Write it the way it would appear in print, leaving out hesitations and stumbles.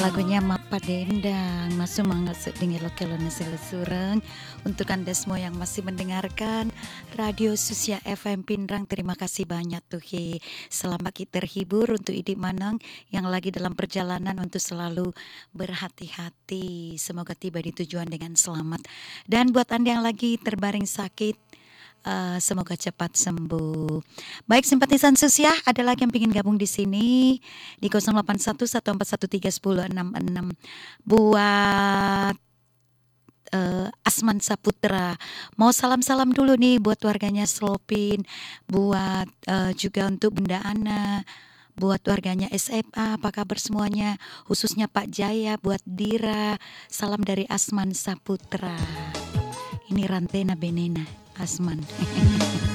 Lagunya Mapa Dendang, masuk mangasuk dengan lokalona selesureng. Untuk Anda semua yang masih mendengarkan Radio Susia FM Pindrang, terima kasih banyak tuh. Selamat kita terhibur untuk Idik Manang yang lagi dalam perjalanan untuk selalu berhati-hati. Semoga tiba di tujuan dengan selamat. Dan buat Anda yang lagi terbaring sakit, semoga cepat sembuh. Baik, simpatisan Susia, ada lagi yang ingin gabung di sini di 081141131066 buat Asman Saputra. Mau salam-salam dulu nih buat warganya Slopin, buat juga untuk Bunda Ana, buat warganya SMA, apa kabar semuanya? Khususnya Pak Jaya, buat Dira, salam dari Asman Saputra. Ini Rantena Benena, Asman.